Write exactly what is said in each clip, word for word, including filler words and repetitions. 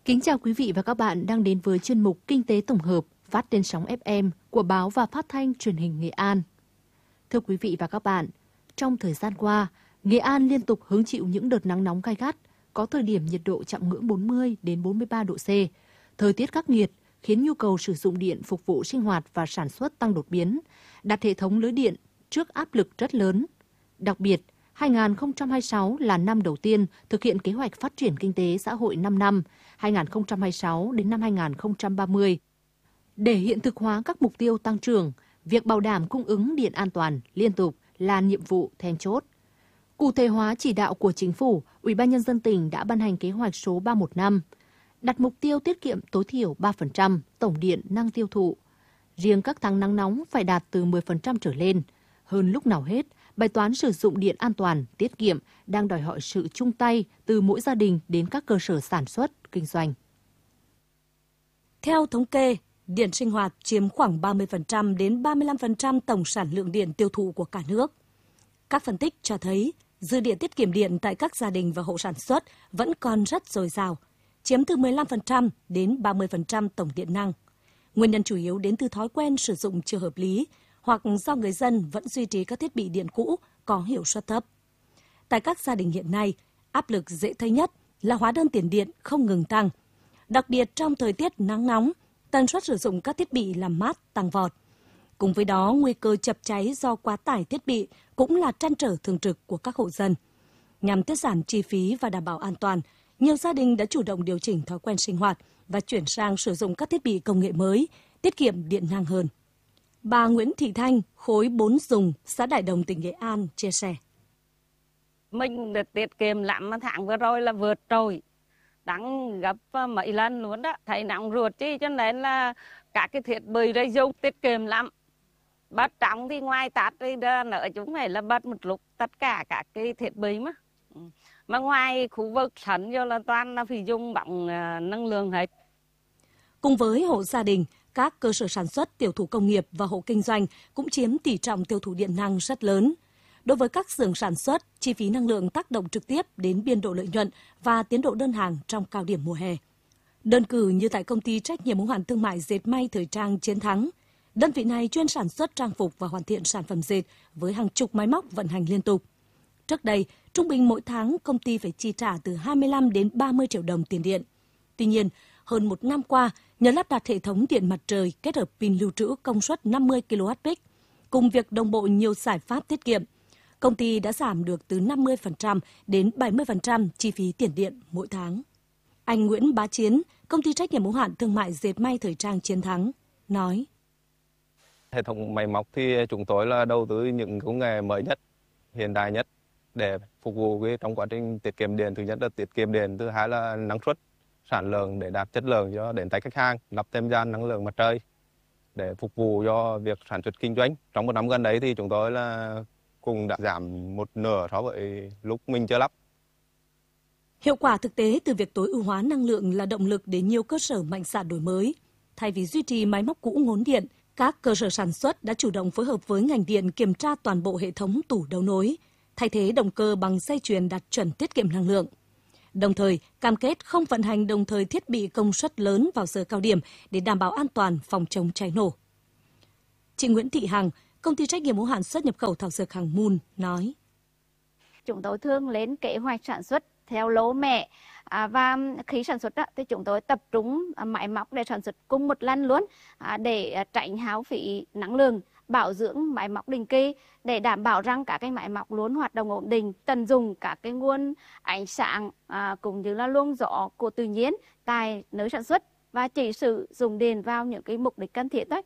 Kính chào quý vị và các bạn đang đến với chuyên mục Kinh tế tổng hợp phát trên sóng ép em của Báo và Phát thanh Truyền hình Nghệ An. Thưa quý vị và các bạn, trong thời gian qua, Nghệ An liên tục hứng chịu những đợt nắng nóng gay gắt, có thời điểm nhiệt độ chạm ngưỡng bốn mươi đến bốn mươi ba độ C. Thời tiết khắc nghiệt khiến nhu cầu sử dụng điện phục vụ sinh hoạt và sản xuất tăng đột biến, đặt hệ thống lưới điện trước áp lực rất lớn. Đặc biệt, hai nghìn không trăm hai mươi sáu là năm đầu tiên thực hiện kế hoạch phát triển kinh tế xã hội năm năm hai nghìn không trăm hai mươi sáu đến năm hai nghìn không trăm ba mươi. Để hiện thực hóa các mục tiêu tăng trưởng, việc bảo đảm cung ứng điện an toàn, liên tục là nhiệm vụ then chốt. Cụ thể hóa chỉ đạo của Chính phủ, Ủy ban Nhân dân tỉnh đã ban hành kế hoạch số ba trăm mười lăm, đặt mục tiêu tiết kiệm tối thiểu ba phần trăm tổng điện năng tiêu thụ. Riêng các tháng nắng nóng phải đạt từ mười phần trăm trở lên. Hơn lúc nào hết, bài toán sử dụng điện an toàn, tiết kiệm đang đòi hỏi sự chung tay từ mỗi gia đình đến các cơ sở sản xuất, kinh doanh. Theo thống kê, điện sinh hoạt chiếm khoảng ba mươi phần trăm đến ba mươi lăm phần trăm tổng sản lượng điện tiêu thụ của cả nước. Các phân tích cho thấy dư địa tiết kiệm điện tại các gia đình và hộ sản xuất vẫn còn rất dồi dào, chiếm từ mười lăm phần trăm đến ba mươi phần trăm tổng điện năng. Nguyên nhân chủ yếu đến từ thói quen sử dụng chưa hợp lý hoặc do người dân vẫn duy trì các thiết bị điện cũ có hiệu suất thấp. Tại các gia đình hiện nay, áp lực dễ thấy nhất là hóa đơn tiền điện không ngừng tăng. Đặc biệt trong thời tiết nắng nóng, tần suất sử dụng các thiết bị làm mát tăng vọt. Cùng với đó, nguy cơ chập cháy do quá tải thiết bị cũng là trăn trở thường trực của các hộ dân. Nhằm tiết giảm chi phí và đảm bảo an toàn, nhiều gia đình đã chủ động điều chỉnh thói quen sinh hoạt và chuyển sang sử dụng các thiết bị công nghệ mới, tiết kiệm điện năng hơn. Bà Nguyễn Thị Thanh, khối bốn Dùng, xã Đại Đồng, tỉnh Nghệ An, chia sẻ. Mình được tiết kiệm lắm mà tháng vừa rồi là vượt rồi. Tăng gấp mấy lần luôn đó. Thấy nóng ruột chứ cho nên là các cái thiết bị đây dùng tiết kiệm lắm. Bật trong thì ngoài tắt đi nữa chúng phải là bật một lúc tất cả các cái thiết bị mà. Mà ngoài khu vực sẵn vô là toàn là phải dùng bằng năng lượng hết. Cùng với hộ gia đình, các cơ sở sản xuất, tiểu thủ công nghiệp và hộ kinh doanh cũng chiếm tỷ trọng tiêu thụ điện năng rất lớn. Đối với các xưởng sản xuất, chi phí năng lượng tác động trực tiếp đến biên độ lợi nhuận và tiến độ đơn hàng trong cao điểm mùa hè. Đơn cử như tại công ty trách nhiệm hữu hạn thương mại dệt may thời trang Chiến Thắng, đơn vị này chuyên sản xuất trang phục và hoàn thiện sản phẩm dệt với hàng chục máy móc vận hành liên tục. Trước đây, trung bình mỗi tháng công ty phải chi trả từ hai mươi lăm đến ba mươi triệu đồng tiền điện. Tuy nhiên, hơn một năm qua, nhờ lắp đặt hệ thống điện mặt trời kết hợp pin lưu trữ công suất năm mươi ki lô oát pích, cùng việc đồng bộ nhiều giải pháp tiết kiệm, công ty đã giảm được từ năm mươi phần trăm đến bảy mươi phần trăm chi phí tiền điện mỗi tháng. Anh Nguyễn Bá Chiến, công ty trách nhiệm hữu hạn thương mại dệt may thời trang Chiến Thắng, nói. Hệ thống máy móc thì chúng tôi là đầu tư những công nghệ mới nhất, hiện đại nhất để phục vụ cái trong quá trình tiết kiệm điện. Thứ nhất là tiết kiệm điện, thứ hai là năng suất, sản lượng để đạt chất lượng cho đến tay khách hàng, lắp thêm gian năng lượng mặt trời để phục vụ cho việc sản xuất kinh doanh. Trong một năm gần đấy thì chúng tôi là cũng đã giảm một nửa so với lúc mình chưa lắp. Hiệu quả thực tế từ việc tối ưu hóa năng lượng là động lực để nhiều cơ sở mạnh dạn đổi mới. Thay vì duy trì máy móc cũ ngốn điện, các cơ sở sản xuất đã chủ động phối hợp với ngành điện kiểm tra toàn bộ hệ thống tủ đấu nối, thay thế động cơ bằng dây chuyền đạt chuẩn tiết kiệm năng lượng. Đồng thời, cam kết không vận hành đồng thời thiết bị công suất lớn vào giờ cao điểm để đảm bảo an toàn phòng chống cháy nổ. Chị Nguyễn Thị Hằng, công ty trách nhiệm hữu hạn xuất nhập khẩu thảo dược Hằng Moon nói. Chúng tôi thường lên kế hoạch sản xuất theo lô mẹ à, và khi sản xuất đó, thì chúng tôi tập trung máy móc để sản xuất cùng một lần luôn à, để tránh hao phí năng lượng, bảo dưỡng máy móc định kỳ để đảm bảo rằng các cái máy móc luôn hoạt động ổn định, tận dụng các cái nguồn ánh sáng à, cũng như là luồng gió của tự nhiên tại nơi sản xuất và chỉ sử dụng điện vào những cái mục đích cần thiết thôi.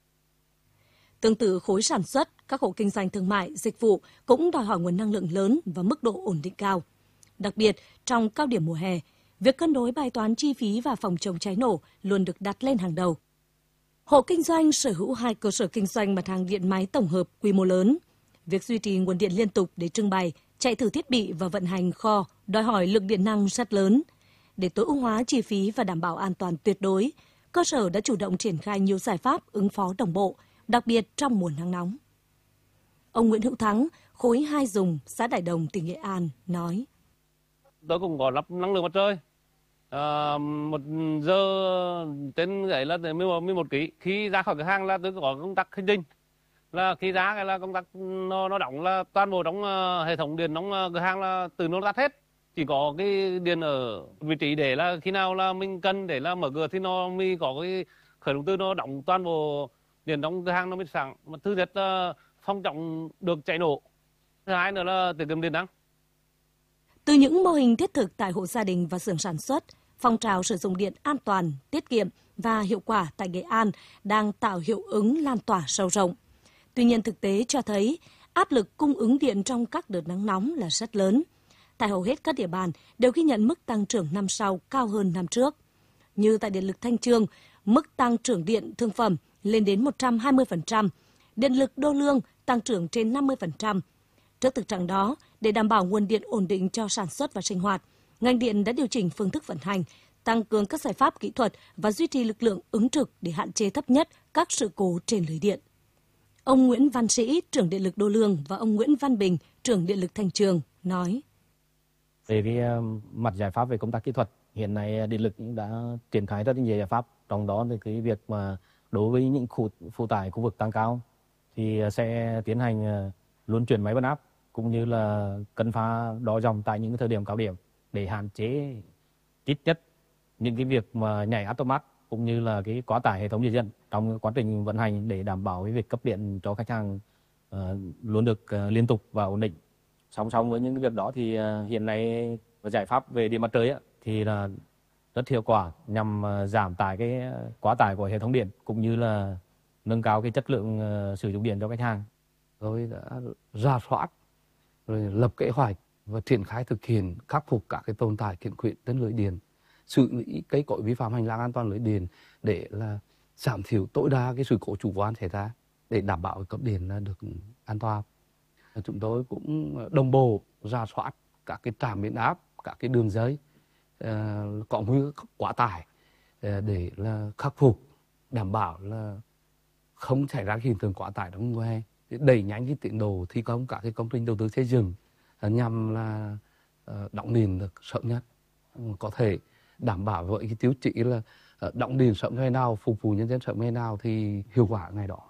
Tương tự khối sản xuất, các hộ kinh doanh thương mại, dịch vụ cũng đòi hỏi nguồn năng lượng lớn và mức độ ổn định cao. Đặc biệt, trong cao điểm mùa hè, việc cân đối bài toán chi phí và phòng chống cháy nổ luôn được đặt lên hàng đầu. Hộ kinh doanh sở hữu hai cơ sở kinh doanh mặt hàng điện máy tổng hợp quy mô lớn. Việc duy trì nguồn điện liên tục để trưng bày, chạy thử thiết bị và vận hành kho đòi hỏi lượng điện năng rất lớn. Để tối ưu hóa chi phí và đảm bảo an toàn tuyệt đối, cơ sở đã chủ động triển khai nhiều giải pháp ứng phó đồng bộ, đặc biệt trong mùa nắng nóng. Ông Nguyễn Hữu Thắng, khối hai Dùng, xã Đại Đồng, tỉnh Nghệ An, nói. Tôi cũng có lắp năng lượng mặt trời, À, một giờ trên ấy là mười một ký. Khi ra khỏi cửa hàng là tôi có công tắc kinh tinh. Là khi ra cái là công tắc nó nó đóng là toàn bộ trong uh, hệ thống điện trong uh, cửa hàng là từ nó tắt hết. Chỉ có cái điện ở vị trí để là khi nào là mình cần để là mở cửa thì nó mới có cái khởi động từ nó đóng toàn bộ điện trong cửa hàng nó mới sáng. Mà thứ nhất là phòng chống được cháy nổ. Thứ hai nữa là tiết kiệm điện năng. Từ những mô hình thiết thực tại hộ gia đình và xưởng sản xuất, phong trào sử dụng điện an toàn, tiết kiệm và hiệu quả tại Nghệ An đang tạo hiệu ứng lan tỏa sâu rộng. Tuy nhiên thực tế cho thấy áp lực cung ứng điện trong các đợt nắng nóng là rất lớn. Tại hầu hết các địa bàn đều ghi nhận mức tăng trưởng năm sau cao hơn năm trước. Như tại Điện lực Thanh Chương, mức tăng trưởng điện thương phẩm lên đến một trăm hai mươi phần trăm, Điện lực Đô Lương tăng trưởng trên năm mươi phần trăm. Trước thực trạng đó, để đảm bảo nguồn điện ổn định cho sản xuất và sinh hoạt, ngành điện đã điều chỉnh phương thức vận hành, tăng cường các giải pháp kỹ thuật và duy trì lực lượng ứng trực để hạn chế thấp nhất các sự cố trên lưới điện. Ông Nguyễn Văn Sĩ, trưởng Điện lực Đô Lương và ông Nguyễn Văn Bình, trưởng Điện lực Thanh Chương nói: Về cái mặt giải pháp về công tác kỹ thuật, hiện nay Điện lực cũng đã triển khai rất nhiều giải pháp, trong đó thì cái việc mà đối với những khu phụ tải khu vực tăng cao thì sẽ tiến hành luân chuyển máy biến áp cũng như là cân pha đo dòng tại những thời điểm cao điểm để hạn chế ít nhất những cái việc mà nhảy automat cũng như là cái quá tải hệ thống điện dân trong quá trình vận hành để đảm bảo cái việc cấp điện cho khách hàng uh, luôn được uh, liên tục và ổn định. Song song với những cái việc đó thì uh, hiện nay giải pháp về điện mặt trời á, thì là rất hiệu quả nhằm uh, giảm tải cái quá tải của hệ thống điện cũng như là nâng cao cái chất lượng uh, sử dụng điện cho khách hàng. Tôi đã rà soát rồi lập kế hoạch và triển khai thực hiện khắc phục các cái tồn tại khiếm khuyết trên lưới điện, xử lý cây cối vi phạm hành lang an toàn lưới điện để là giảm thiểu tối đa cái sự cố chủ quan xảy ra để đảm bảo cấp điện là được an toàn. Chúng tôi cũng đồng bộ rà soát các cái trạm biến áp, các cái đường dây uh, có nguy cơ quá tải uh, để là khắc phục, đảm bảo là không xảy ra hiện tượng quá tải trong mùa hè, để đẩy nhanh cái tiến độ thi công các cái công trình đầu tư xây dựng uh, nhằm là uh, đóng điện được sớm nhất, uh, có thể đảm bảo với cái tiêu chí là uh, đóng điện sớm ngày nào, phục vụ nhân dân sớm ngày nào thì hiệu quả ngày đó.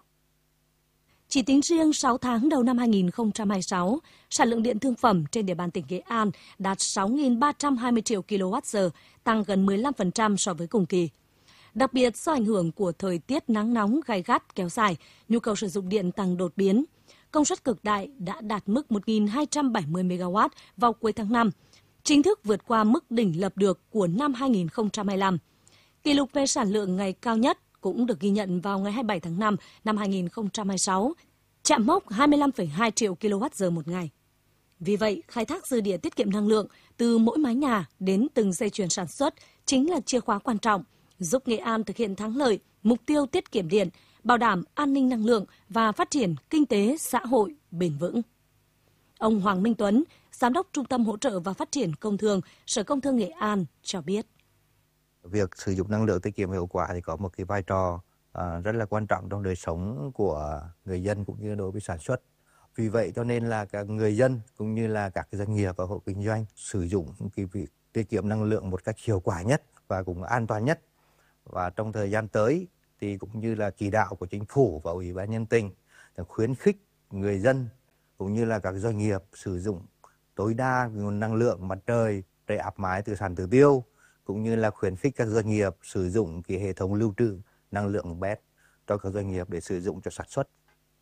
Chỉ tính riêng sáu tháng đầu năm hai nghìn không trăm hai mươi sáu, sản lượng điện thương phẩm trên địa bàn tỉnh Nghệ An đạt sáu nghìn ba trăm hai mươi triệu ki lô oát giờ, tăng gần mười lăm phần trăm so với cùng kỳ. Đặc biệt do ảnh hưởng của thời tiết nắng nóng gay gắt kéo dài, nhu cầu sử dụng điện tăng đột biến. Công suất cực đại đã đạt mức một nghìn hai trăm bảy mươi mê ga oát vào cuối tháng năm, chính thức vượt qua mức đỉnh lập được của năm hai nghìn không trăm hai mươi lăm. Kỷ lục về sản lượng ngày cao nhất cũng được ghi nhận vào ngày hai mươi bảy tháng năm năm hai nghìn không trăm hai mươi sáu, chạm mốc hai mươi lăm phẩy hai triệu ki lô oát giờ một ngày. Vì vậy, khai thác dư địa tiết kiệm năng lượng từ mỗi mái nhà đến từng dây chuyền sản xuất chính là chìa khóa quan trọng, giúp Nghệ An thực hiện thắng lợi mục tiêu tiết kiệm điện, bảo đảm an ninh năng lượng và phát triển kinh tế xã hội bền vững. Ông Hoàng Minh Tuấn, Giám đốc Trung tâm Hỗ trợ và Phát triển Công thương, Sở Công thương Nghệ An cho biết. Việc sử dụng năng lượng tiết kiệm hiệu quả thì có một cái vai trò à, rất là quan trọng trong đời sống của người dân cũng như đối với sản xuất. Vì vậy cho nên là các người dân cũng như là các doanh nghiệp và hộ kinh doanh sử dụng cái việc tiết kiệm năng lượng một cách hiệu quả nhất và cũng an toàn nhất. Và trong thời gian tới thì cũng như là chỉ đạo của chính phủ và Ủy ban nhân dân tỉnh khuyến khích người dân cũng như là các doanh nghiệp sử dụng tối đa nguồn năng lượng mặt trời, để áp mái từ sản tự tiêu, cũng như là khuyến khích các doanh nghiệp sử dụng cái hệ thống lưu trữ năng lượng bét cho các doanh nghiệp để sử dụng cho sản xuất.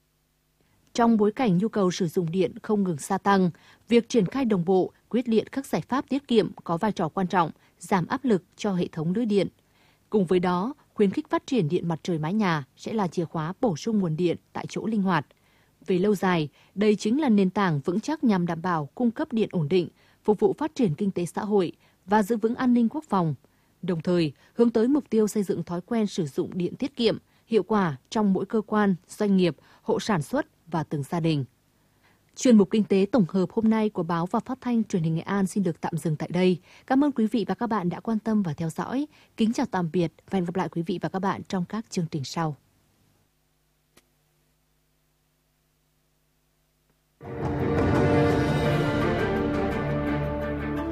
Trong bối cảnh nhu cầu sử dụng điện không ngừng gia tăng, việc triển khai đồng bộ, quyết liệt các giải pháp tiết kiệm có vai trò quan trọng, giảm áp lực cho hệ thống lưới điện. Cùng với đó, khuyến khích phát triển điện mặt trời mái nhà sẽ là chìa khóa bổ sung nguồn điện tại chỗ linh hoạt. Về lâu dài, đây chính là nền tảng vững chắc nhằm đảm bảo cung cấp điện ổn định, phục vụ phát triển kinh tế xã hội và giữ vững an ninh quốc phòng, đồng thời hướng tới mục tiêu xây dựng thói quen sử dụng điện tiết kiệm, hiệu quả trong mỗi cơ quan, doanh nghiệp, hộ sản xuất và từng gia đình. Chuyên mục Kinh tế tổng hợp hôm nay của Báo và Phát thanh Truyền hình Nghệ An xin được tạm dừng tại đây. Cảm ơn quý vị và các bạn đã quan tâm và theo dõi. Kính chào tạm biệt và hẹn gặp lại quý vị và các bạn trong các chương trình sau.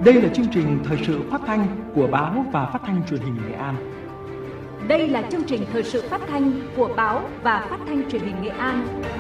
Đây là chương trình thời sự phát thanh của Báo và Phát thanh Truyền hình Nghệ An. Đây là chương trình thời sự phát thanh của Báo và Phát thanh Truyền hình Nghệ An.